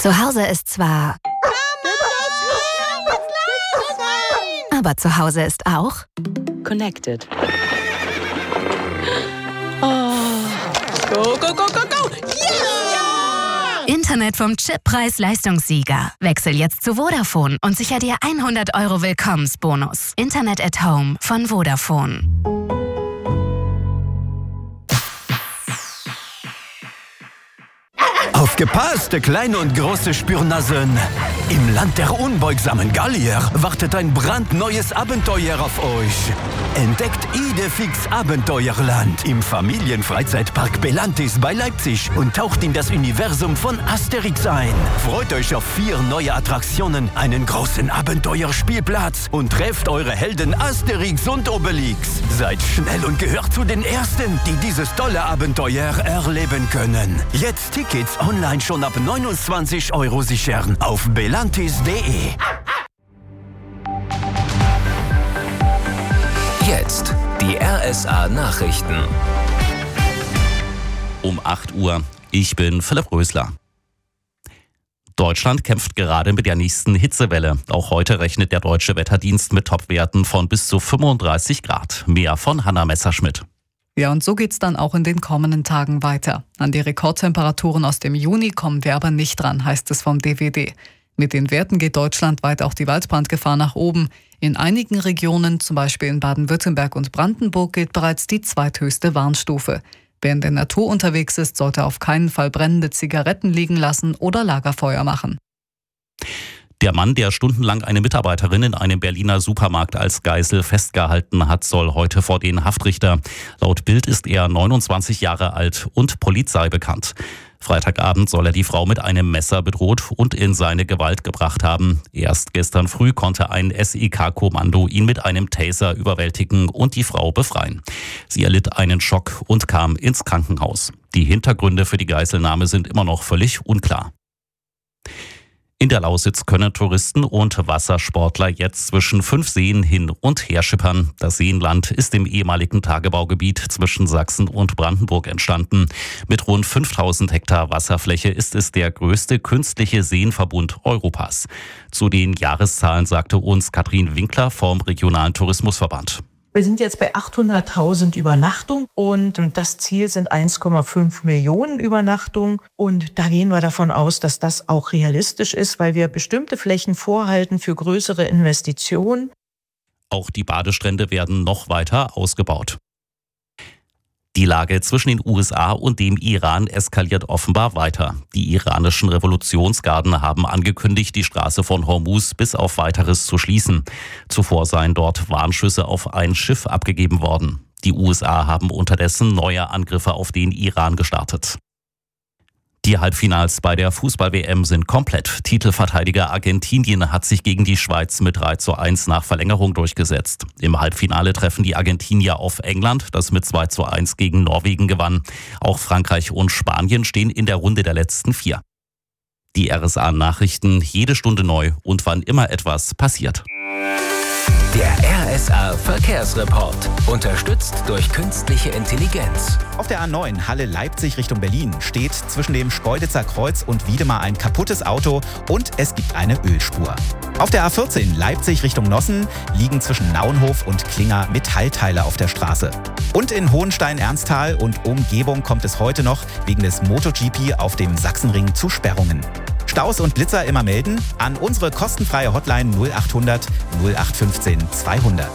Zu Hause ist zwar... Aber zu Hause ist auch... Connected. Oh. Go, go, go, go, go! Yeah! Internet vom Chip Preis-Leistungssieger. Wechsel jetzt zu Vodafone und sicher dir 100 € Willkommensbonus. Internet at Home von Vodafone. Aufgepasst, kleine und große Spürnasen! Im Land der unbeugsamen Gallier wartet ein brandneues Abenteuer auf euch. Entdeckt Idefix Abenteuerland im Familienfreizeitpark Belantis bei Leipzig und taucht in das Universum von Asterix ein. Freut euch auf 4 neue Attraktionen, einen großen Abenteuerspielplatz und trefft eure Helden Asterix und Obelix. Seid schnell und gehört zu den Ersten, die dieses tolle Abenteuer erleben können. Jetzt Tickets online schon ab 29 € sichern auf belantis.de. Jetzt die RSA Nachrichten. Um 8 Uhr. Ich bin Philipp Rösler. Deutschland kämpft gerade mit der nächsten Hitzewelle. Auch heute rechnet der Deutsche Wetterdienst mit Topwerten von bis zu 35 Grad. Mehr von Hanna Messerschmidt. Ja, und so geht's dann auch in den kommenden Tagen weiter. An die Rekordtemperaturen aus dem Juni kommen wir aber nicht ran, heißt es vom DWD. Mit den Werten geht deutschlandweit auch die Waldbrandgefahr nach oben. In einigen Regionen, zum Beispiel in Baden-Württemberg und Brandenburg, gilt bereits die zweithöchste Warnstufe. Wer in der Natur unterwegs ist, sollte auf keinen Fall brennende Zigaretten liegen lassen oder Lagerfeuer machen. Der Mann, der stundenlang eine Mitarbeiterin in einem Berliner Supermarkt als Geisel festgehalten hat, soll heute vor den Haftrichter. Laut Bild ist er 29 Jahre alt und Polizei bekannt. Freitagabend soll er die Frau mit einem Messer bedroht und in seine Gewalt gebracht haben. Erst gestern früh konnte ein SEK-Kommando ihn mit einem Taser überwältigen und die Frau befreien. Sie erlitt einen Schock und kam ins Krankenhaus. Die Hintergründe für die Geiselnahme sind immer noch völlig unklar. In der Lausitz können Touristen und Wassersportler jetzt zwischen 5 Seen hin und her schippern. Das Seenland ist im ehemaligen Tagebaugebiet zwischen Sachsen und Brandenburg entstanden. Mit rund 5000 Hektar Wasserfläche ist es der größte künstliche Seenverbund Europas. Zu den Jahreszahlen sagte uns Katrin Winkler vom Regionalen Tourismusverband. Wir sind jetzt bei 800.000 Übernachtungen und das Ziel sind 1,5 Millionen Übernachtungen. Und da gehen wir davon aus, dass das auch realistisch ist, weil wir bestimmte Flächen vorhalten für größere Investitionen. Auch die Badestrände werden noch weiter ausgebaut. Die Lage zwischen den USA und dem Iran eskaliert offenbar weiter. Die iranischen Revolutionsgarden haben angekündigt, die Straße von Hormuz bis auf Weiteres zu schließen. Zuvor seien dort Warnschüsse auf ein Schiff abgegeben worden. Die USA haben unterdessen neue Angriffe auf den Iran gestartet. Die Halbfinals bei der Fußball-WM sind komplett. Titelverteidiger Argentinien hat sich gegen die Schweiz mit 3:1 nach Verlängerung durchgesetzt. Im Halbfinale treffen die Argentinier auf England, das mit 2:1 gegen Norwegen gewann. Auch Frankreich und Spanien stehen in der Runde der letzten 4. Die RSA-Nachrichten jede Stunde neu und wann immer etwas passiert. Der RSA-Verkehrsreport. Unterstützt durch künstliche Intelligenz. Auf der A9 Halle-Leipzig Richtung Berlin steht zwischen dem Speuditzer Kreuz und Wiedemar ein kaputtes Auto und es gibt eine Ölspur. Auf der A14 Leipzig Richtung Nossen liegen zwischen Naunhof und Klinger Metallteile auf der Straße. Und in Hohenstein-Ernsthal und Umgebung kommt es heute noch wegen des MotoGP auf dem Sachsenring zu Sperrungen. Staus und Blitzer immer melden an unsere kostenfreie Hotline 0800 0815 200.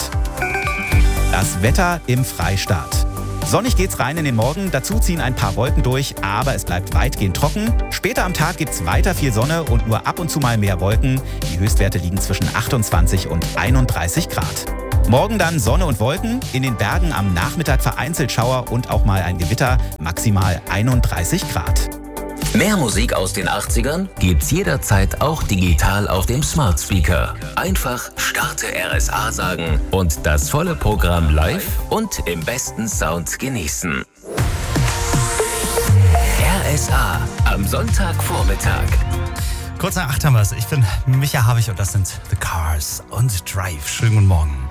Das Wetter im Freistaat. Sonnig geht's rein in den Morgen, dazu ziehen ein paar Wolken durch, aber es bleibt weitgehend trocken. Später am Tag gibt's weiter viel Sonne und nur ab und zu mal mehr Wolken. Die Höchstwerte liegen zwischen 28 und 31 Grad. Morgen dann Sonne und Wolken, in den Bergen am Nachmittag vereinzelt Schauer und auch mal ein Gewitter, maximal 31 Grad. Mehr Musik aus den 80ern gibt's jederzeit auch digital auf dem Smart Speaker. Einfach Starte RSA sagen und das volle Programm live und im besten Sound genießen. RSA am Sonntagvormittag. Kurz nach 8 haben wir es. Ich bin Micha Habich und das sind The Cars und Drive. Schönen guten Morgen.